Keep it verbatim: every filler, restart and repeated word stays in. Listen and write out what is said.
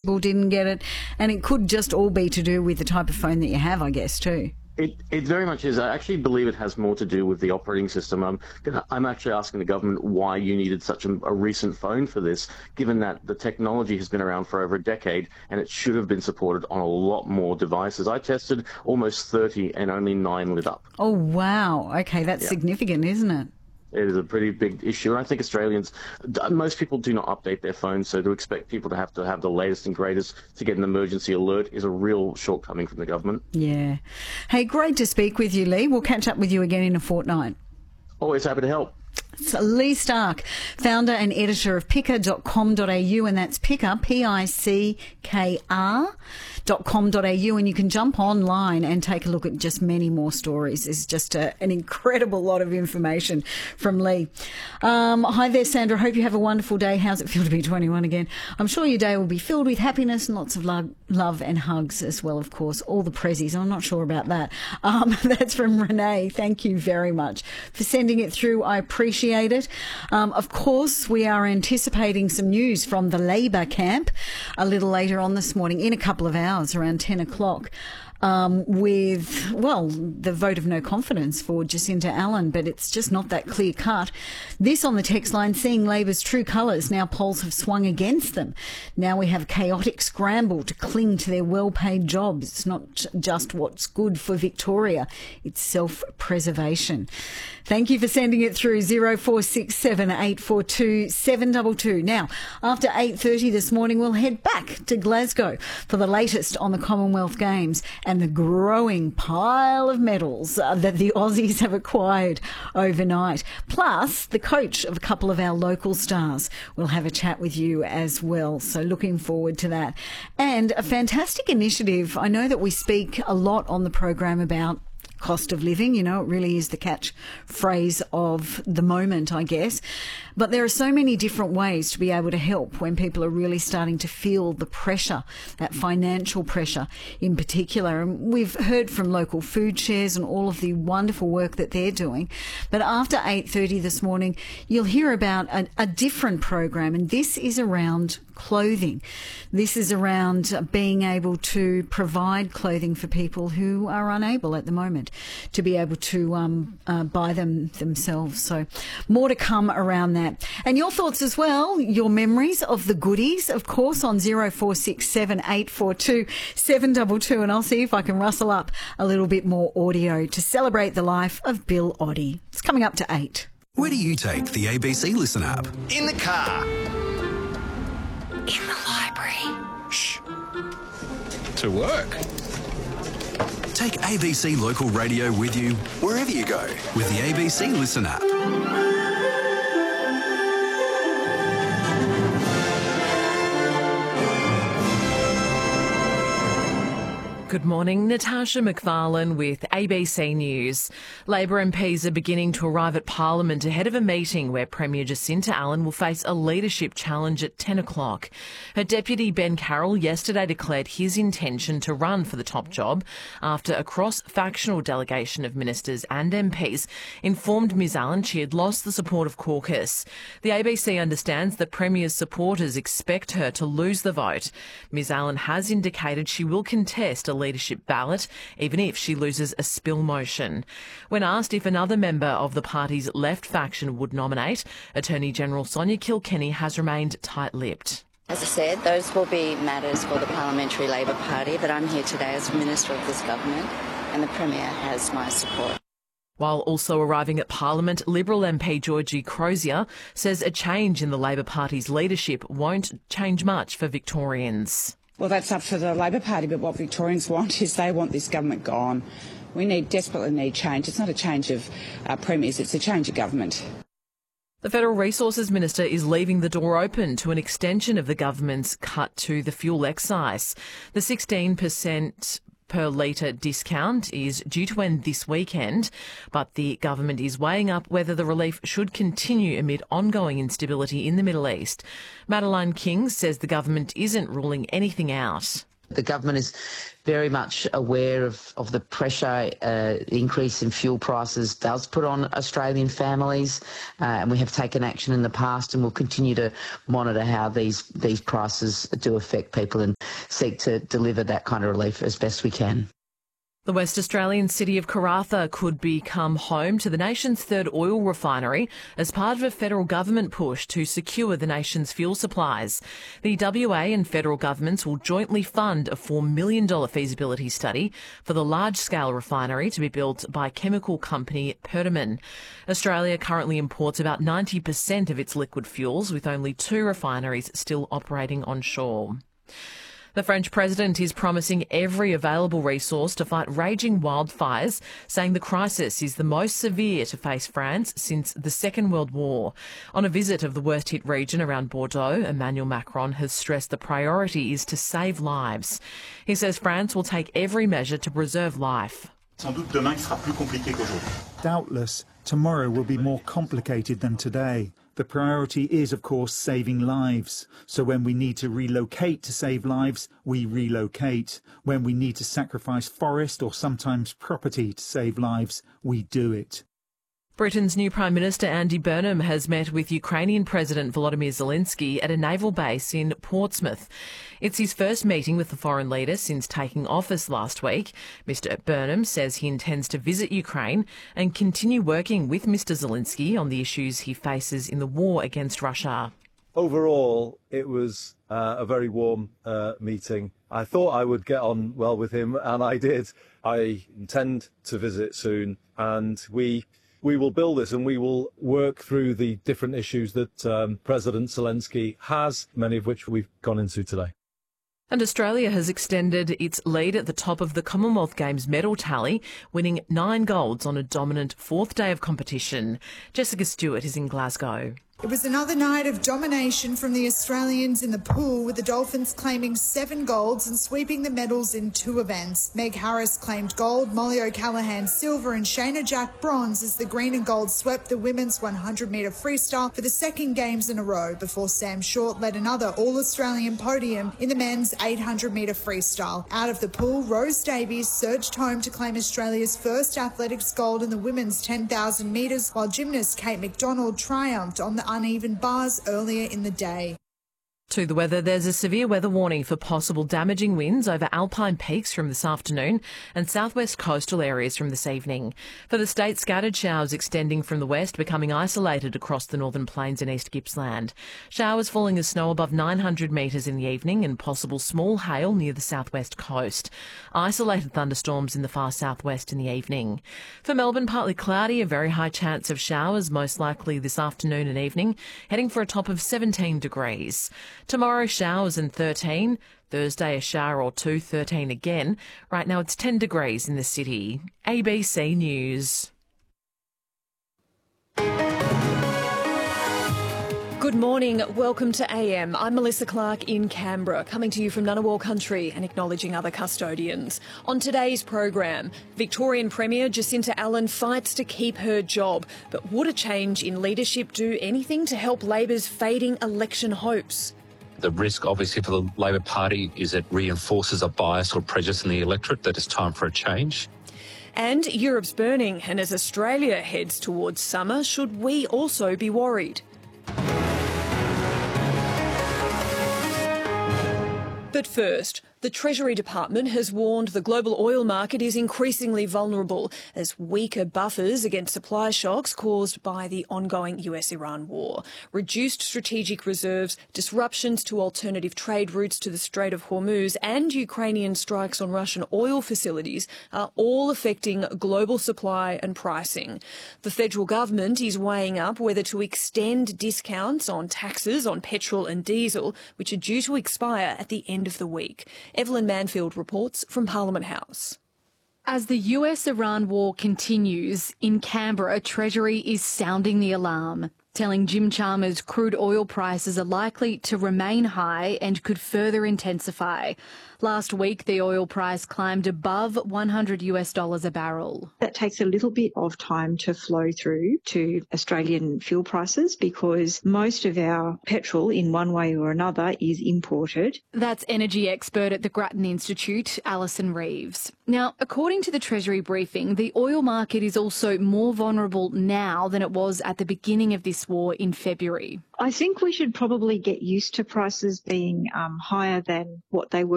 people didn't get it. And it could just all be to do with the type of phone that you have, I guess, too. It, it very much is. I actually believe it has more to do with the operating system. I'm, I'm actually asking the government why you needed such a, a recent phone for this, given that the technology has been around for over a decade and it should have been supported on a lot more devices. I tested almost thirty and only nine lit up. Oh, wow. Okay, that's yeah. significant, isn't it? It is a pretty big issue. And I think Australians, most people do not update their phones, so to expect people to have to have the latest and greatest to get an emergency alert is a real shortcoming from the government. Yeah. Hey, great to speak with you, Lee. We'll catch up with you again in a fortnight. Always happy to help. So Lee Stark, founder and editor of picker dot com dot a u, and that's Picker, P I C K R dot com dot a u, and you can jump online and take a look at just many more stories. It's just a, an incredible lot of information from Lee. Um, hi there, Sandra. Hope you have a wonderful day. How's it feel to be twenty-one again? I'm sure your day will be filled with happiness and lots of love, love and hugs as well, of course. All the prezzies. I'm not sure about that. Um, that's from Renee. Thank you very much for sending it through. I appreciate it. Um, of course, we are anticipating some news from the Labor camp a little later on this morning, in a couple of hours, around ten o'clock. Um, with, well, the vote of no confidence for Jacinta Allen, but it's just not that clear cut. This on the text line, seeing Labor's true colours, now polls have swung against them. Now we have a chaotic scramble to cling to their well-paid jobs. It's not just what's good for Victoria, it's self-preservation. Thank you for sending it through, zero four six seven eight four two seven two two. Now, after eight thirty this morning, we'll head back to Glasgow for the latest on the Commonwealth Games and the growing pile of medals uh, that the Aussies have acquired overnight. Plus, the coach of a couple of our local stars will have a chat with you as well. So looking forward to that. And a fantastic initiative. I know that we speak a lot on the program about cost of living. You know, it really is the catch phrase of the moment, I guess. But there are so many different ways to be able to help when people are really starting to feel the pressure, that financial pressure in particular. And we've heard from local food shares and all of the wonderful work that they're doing. But after eight thirty this morning, you'll hear about a, a different program, and this is around clothing. This is around being able to provide clothing for people who are unable at the moment to be able to um, uh, buy them themselves. So more to come around that. And your thoughts as well, your memories of the goodies, of course, on zero four six seven eight four two seven two two. And I'll see if I can rustle up a little bit more audio to celebrate the life of Bill Oddie. It's coming up to eight. Where do you take the A B C Listen app? In the car. In the library. Shh. To work. Take A B C Local Radio with you wherever you go with the A B C Listen app. Good morning, Natasha McFarlane with A B C News. Labor M Ps are beginning to arrive at Parliament ahead of a meeting where Premier Jacinta Allen will face a leadership challenge at ten o'clock. Her deputy Ben Carroll yesterday declared his intention to run for the top job after a cross-factional delegation of ministers and M Ps informed Ms Allen she had lost the support of caucus. The A B C understands that Premier's supporters expect her to lose the vote. Ms Allen has indicated she will contest a leadership ballot, even if she loses a spill motion. When asked if another member of the party's left faction would nominate, Attorney General Sonia Kilkenny has remained tight-lipped. As I said, those will be matters for the Parliamentary Labor Party, but I'm here today as Minister of this government and the Premier has my support. While also arriving at Parliament, Liberal M P Georgie Crozier says a change in the Labor Party's leadership won't change much for Victorians. Well, that's up to the Labor Party, but what Victorians want is they want this government gone. We need desperately need change. It's not a change of uh, premiers, it's a change of government. The Federal Resources Minister is leaving the door open to an extension of the government's cut to the fuel excise. The sixteen percent per litre discount is due to end this weekend, but the government is weighing up whether the relief should continue amid ongoing instability in the Middle East. Madeleine King says the government isn't ruling anything out. The government is very much aware of, of the pressure uh, the increase in fuel prices does put on Australian families, uh, and we have taken action in the past and will continue to monitor how these, these prices do affect people and seek to deliver that kind of relief as best we can. The West Australian city of Karratha could become home to the nation's third oil refinery as part of a federal government push to secure the nation's fuel supplies. The W A and federal governments will jointly fund a four million dollars feasibility study for the large-scale refinery to be built by chemical company Perdaman. Australia currently imports about ninety percent of its liquid fuels, with only two refineries still operating onshore. The French president is promising every available resource to fight raging wildfires, saying the crisis is the most severe to face France since the Second World War. On a visit of the worst-hit region around Bordeaux, Emmanuel Macron has stressed the priority is to save lives. He says France will take every measure to preserve life. Doubtless, tomorrow will be more complicated than today. The priority is, of course, saving lives. So when we need to relocate to save lives, we relocate. When we need to sacrifice forest or sometimes property to save lives, we do it. Britain's new Prime Minister Andy Burnham has met with Ukrainian President Volodymyr Zelensky at a naval base in Portsmouth. It's his first meeting with the foreign leader since taking office last week. Mister Burnham says he intends to visit Ukraine and continue working with Mister Zelensky on the issues he faces in the war against Russia. Overall, it was uh, a very warm uh, meeting. I thought I would get on well with him, and I did. I intend to visit soon, and we... We will build this and we will work through the different issues that um, President Zelensky has, many of which we've gone into today. And Australia has extended its lead at the top of the Commonwealth Games medal tally, winning nine golds on a dominant fourth day of competition. Jessica Stewart is in Glasgow. It was another night of domination from the Australians in the pool, with the Dolphins claiming seven golds and sweeping the medals in two events. Meg Harris claimed gold, Molly O'Callaghan silver and Shayna Jack bronze as the green and gold swept the women's one hundred metre freestyle for the second games in a row, before Sam Short led another All-Australian podium in the men's eight hundred metre freestyle. Out of the pool, Rose Davies surged home to claim Australia's first athletics gold in the women's ten thousand metres, while gymnast Kate McDonald triumphed on the uneven bars earlier in the day. To the weather, there's a severe weather warning for possible damaging winds over alpine peaks from this afternoon and southwest coastal areas from this evening. For the state, scattered showers extending from the west, becoming isolated across the northern plains and East Gippsland. Showers falling as snow above nine hundred metres in the evening and possible small hail near the southwest coast. Isolated thunderstorms in the far southwest in the evening. For Melbourne, partly cloudy, a very high chance of showers, most likely this afternoon and evening, heading for a top of seventeen degrees. Tomorrow, showers and thirteen. Thursday, a shower or two, thirteen again. Right now, it's ten degrees in the city. A B C News. Good morning. Welcome to A M. I'm Melissa Clark in Canberra, coming to you from Ngunnawal country and acknowledging other custodians. On today's program, Victorian Premier Jacinta Allen fights to keep her job. But would a change in leadership do anything to help Labor's fading election hopes? The risk, obviously, for the Labor Party is it reinforces a bias or prejudice in the electorate that it's time for a change. And Europe's burning, and as Australia heads towards summer, should we also be worried? But first, the Treasury Department has warned the global oil market is increasingly vulnerable as weaker buffers against supply shocks caused by the ongoing U S Iran war. Reduced strategic reserves, disruptions to alternative trade routes to the Strait of Hormuz, and Ukrainian strikes on Russian oil facilities are all affecting global supply and pricing. The federal government is weighing up whether to extend discounts on taxes on petrol and diesel, which are due to expire at the end of the week. Evelyn Manfield reports from Parliament House. As the U S Iran war continues, in Canberra, Treasury is sounding the alarm. telling Jim Chalmers crude oil prices are likely to remain high and could further intensify. Last week, the oil price climbed above one hundred US dollars a barrel. That takes a little bit of time to flow through to Australian fuel prices because most of our petrol, in one way or another, is imported. That's energy expert at the Grattan Institute, Alison Reeves. Now, according to the Treasury briefing, the oil market is also more vulnerable now than it was at the beginning of this war in February. I think we should probably get used to prices being um, higher than what they were